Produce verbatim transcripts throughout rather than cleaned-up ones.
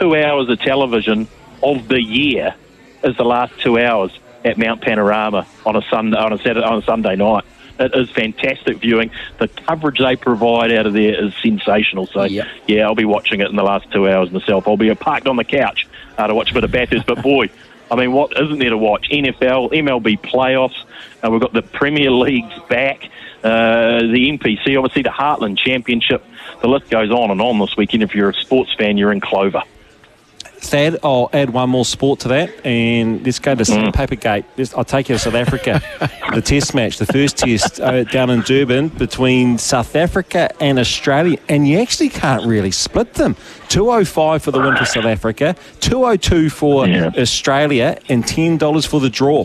two hours of television of the year is the last two hours at Mount Panorama on a Sunday, on a Saturday, on a Sunday night. It is fantastic viewing. The coverage they provide out of there is sensational. So, yep. yeah, I'll be watching it in the last two hours myself. I'll be parked on the couch uh, to watch a bit of Bathurst. But, boy, I mean, what isn't there to watch? N F L, M L B playoffs. Uh, we've got the Premier Leagues back. Uh, the N P C, obviously the Heartland Championship. The list goes on and on this weekend. If you're a sports fan, you're in clover. Thad, I'll add one more sport to that, and let's go to mm. Sandpapergate. Let's, I'll take you to South Africa. The test match, the first test uh, down in Durban between South Africa and Australia, and you actually can't really split them. two oh five for the win for South Africa, two oh two for yeah. Australia, and ten dollars for the draw.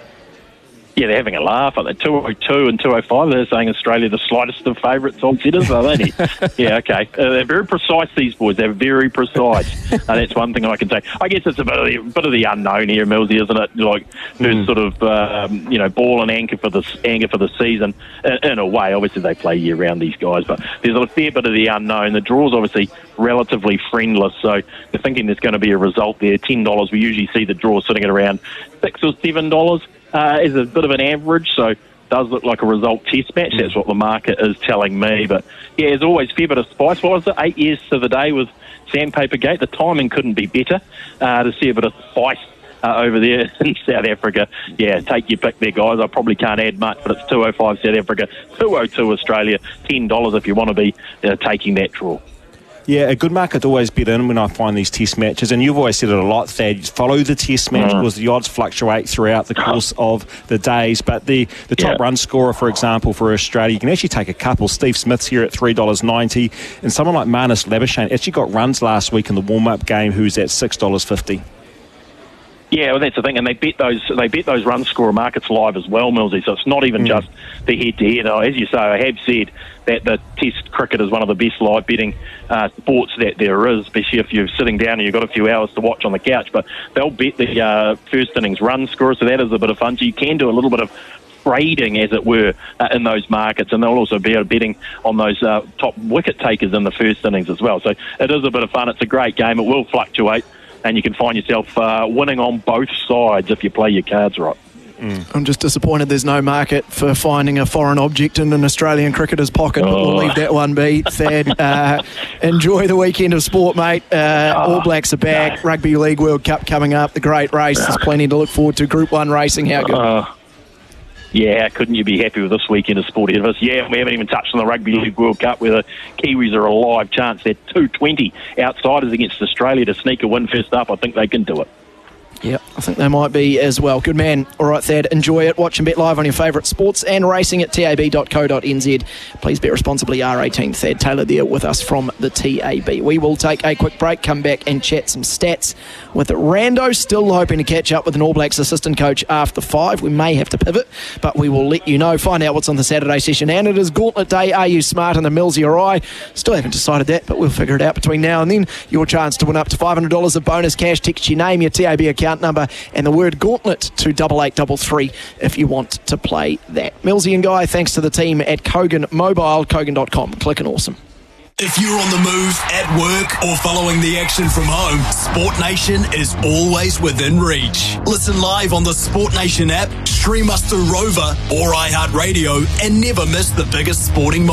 Yeah, they're having a laugh. At the two oh two and two oh five, they're saying Australia the slightest of favourites on sitters, are they? Yeah, okay. Uh, they're very precise, these boys. They're very precise. uh, that's one thing I can say. I guess it's a bit of the, bit of the unknown here, Millsy, isn't it? Like, who's mm. sort of, um, you know, ball and anchor for the anchor for the season. In, in a way, obviously they play year-round, these guys, but there's a fair bit of the unknown. The draw's obviously relatively friendless, so they're thinking there's going to be a result there. ten dollars, we usually see the draw sitting at around six or seven dollars. Uh, is a bit of an average, so it does look like a result test match. That's what the market is telling me. But, yeah, there's always a fair bit of spice. What was it, eight years to the day with Sandpapergate? The timing couldn't be better uh, to see a bit of spice uh, over there in South Africa. Yeah, take your pick there, guys. I probably can't add much, but it's two oh five South Africa, two oh two Australia, ten dollars if you want to be uh, taking that draw. Yeah, a good market to always bet in when I find these test matches, and you've always said it a lot, Thad. Follow the test match mm. because the odds fluctuate throughout the course of the days. But the, the top yeah. run scorer, for example, for Australia, you can actually take a couple. Steve Smith's here at three dollars ninety, and someone like Marnus Labuschagne actually got runs last week in the warm-up game, who's at six dollars fifty. Yeah, well, that's the thing, and they bet those they bet those run scorer markets live as well, Millsy. So it's not even mm. just the head-to-head. As you say, I have said that the Test cricket is one of the best live betting uh, sports that there is, especially if you're sitting down and you've got a few hours to watch on the couch. But they'll bet the uh, first innings run scorer, so that is a bit of fun. So you can do a little bit of trading, as it were, uh, in those markets, and they'll also be betting on those uh, top wicket takers in the first innings as well. So it is a bit of fun. It's a great game. It will fluctuate, and you can find yourself uh, winning on both sides if you play your cards right. Mm. I'm just disappointed there's no market for finding a foreign object in an Australian cricketer's pocket, but oh. we'll leave that one be. Thad, uh, enjoy the weekend of sport, mate. Uh, oh. All Blacks are back. No. Rugby League World Cup coming up. The great race. There's plenty to look forward to. Group one racing, how good? Uh, yeah, couldn't you be happy with this weekend of sport ahead of us? Yeah, we haven't even touched on the Rugby League World Cup, where the Kiwis are a live chance. They're two twenty outsiders against Australia to sneak a win first up. I think they can do it. Yep, I think they might be as well. Good man. All right, Thad, enjoy it. Watch and bet live on your favourite sports and racing at tab dot co dot n z. Please bet responsibly. R eighteen. Thad Taylor there with us from the T A B. We will take a quick break, come back and chat some stats with Rando. Still hoping to catch up with an All Blacks assistant coach after five. We may have to pivot, but we will let you know. Find out what's on the Saturday session. And it is Gauntlet Day. Are you smart in the Millsy or I? Still haven't decided that, but we'll figure it out between now and then. Your chance to win up to five hundred dollars of bonus cash. Text your name, your T A B account number, and the word Gauntlet to double eight double three if you want to play that. Millsy and Guy, thanks to the team at Kogan Mobile, kogan dot com. Click and awesome. If you're on the move, at work, or following the action from home, Sport Nation is always within reach. Listen live on the Sport Nation app, stream us through Rover or iHeartRadio, and never miss the biggest sporting moments.